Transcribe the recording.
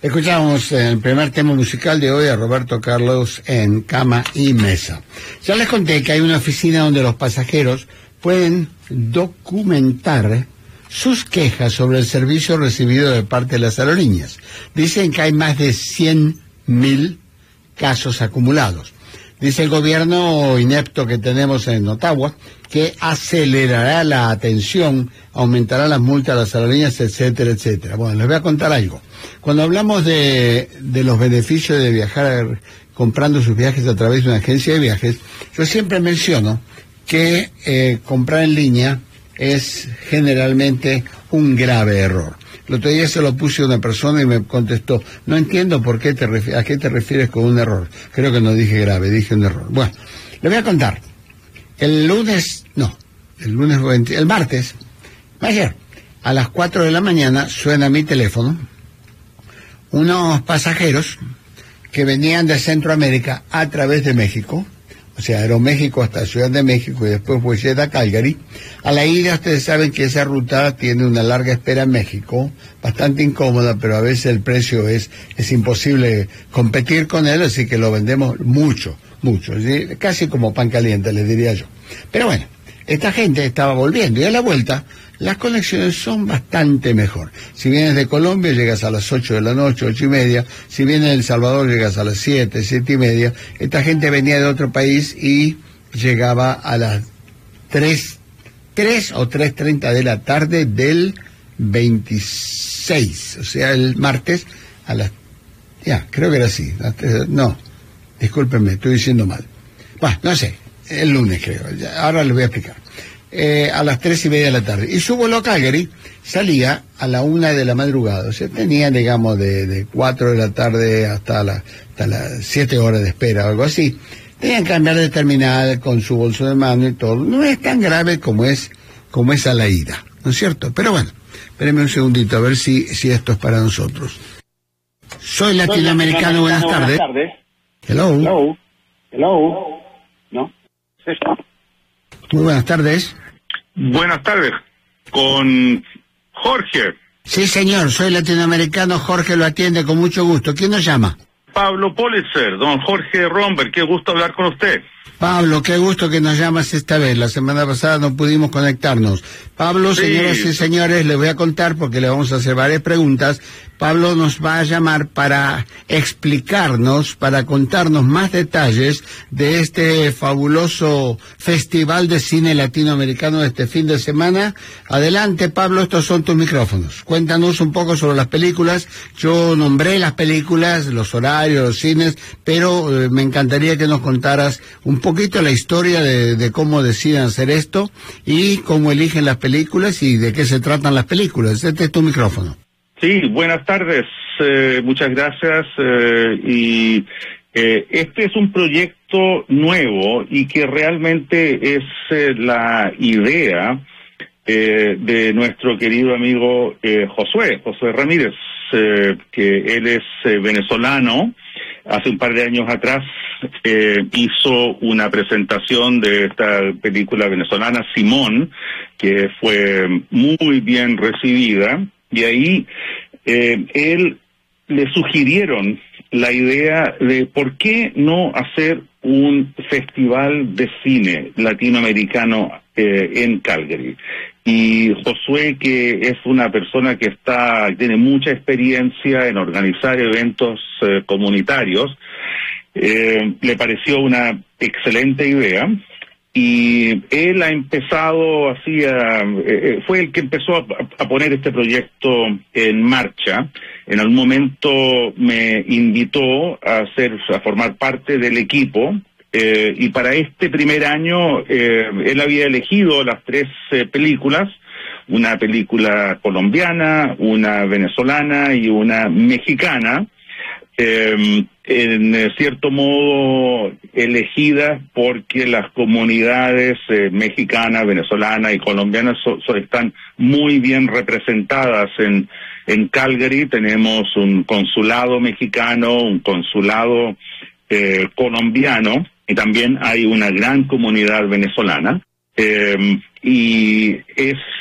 Escuchamos en el primer tema musical de hoy a Roberto Carlos en Cama y Mesa. Ya les conté que hay una oficina donde los pasajeros pueden documentar sus quejas sobre el servicio recibido de parte de las aerolíneas. Dicen que hay más de 100.000 casos acumulados. Dice el gobierno inepto que tenemos en Ottawa que acelerará la atención, aumentará las multas a las aerolíneas, etcétera, etcétera. Bueno, les voy a contar algo. Cuando hablamos de los beneficios de viajar comprando sus viajes a través de una agencia de viajes, yo siempre menciono que comprar en línea es generalmente un grave error. El otro día se lo puse a una persona y me contestó, no entiendo a qué te refieres con un error. Creo que no dije grave, dije un error. Bueno, le voy a contar. El martes, ayer, a las 4 de la mañana suena mi teléfono. Unos pasajeros que venían de Centroamérica a través de México, o sea, Aeroméxico hasta Ciudad de México y después Buenos a Calgary. A la ida ustedes saben que esa ruta tiene una larga espera en México, bastante incómoda, pero a veces el precio es imposible competir con él, así que lo vendemos mucho, ¿sí? Casi como pan caliente, les diría yo. Pero bueno, esta gente estaba volviendo y a la vuelta las conexiones son bastante mejor. Si vienes de Colombia llegas a las 8 de la noche, 8:30. Si vienes de El Salvador llegas a las 7, 7:30. Esta gente venía de otro país y llegaba a las 3 o 3:30 de la tarde del 26. O sea, el martes a las... creo que era así. No, discúlpenme, estoy diciendo mal. Bueno, no sé, el lunes creo. Ahora les voy a explicar. A las 3:30 de la tarde. Y su vuelo a Calgary salía a la 1 de la madrugada. O sea, tenía, digamos, de 4 de la tarde hasta las 7 horas de espera o algo así. Tenían que cambiar de terminal con su bolso de mano y todo. No es tan grave como es a la ida, ¿no es cierto? Pero bueno, espérenme un segundito a ver si esto es para nosotros. Soy latinoamericano, buenas tardes. Hello. ¿No? Muy buenas tardes. Buenas tardes, con Jorge. Sí, señor, soy latinoamericano, Jorge lo atiende con mucho gusto. ¿Quién nos llama? Pablo Politzer, don Jorge Romber, qué gusto hablar con usted. Pablo, qué gusto que nos llamas esta vez. La semana pasada no pudimos conectarnos. Pablo, sí. Señoras y señores, les voy a contar porque le vamos a hacer varias preguntas. Pablo nos va a llamar para explicarnos, para contarnos más detalles de este fabuloso festival de cine latinoamericano de este fin de semana. Adelante, Pablo, estos son tus micrófonos. Cuéntanos un poco sobre las películas. Yo nombré las películas, los horarios, los cines, pero me encantaría que nos contaras un poquito la historia de cómo deciden hacer esto y cómo eligen las películas y de qué se tratan las películas. Este es tu micrófono. Sí, buenas tardes, muchas gracias. Este es un proyecto nuevo y que realmente es la idea de nuestro querido amigo Josué Ramírez, que él es venezolano. Hace un par de años atrás hizo una presentación de esta película venezolana, Simón, que fue muy bien recibida. Y ahí él le sugirieron la idea de por qué no hacer un festival de cine latinoamericano en Calgary. Y Josué, que es una persona que tiene mucha experiencia en organizar eventos comunitarios, le pareció una excelente idea. Y él ha empezado fue el que empezó a poner este proyecto en marcha. En algún momento me invitó a formar parte del equipo, y para este primer año él había elegido las 3 películas, una película colombiana, una venezolana y una mexicana. En cierto modo elegidas porque las comunidades mexicana, venezolana y colombiana están muy bien representadas en Calgary. Tenemos un consulado mexicano, un consulado colombiano, y también hay una gran comunidad venezolana, y es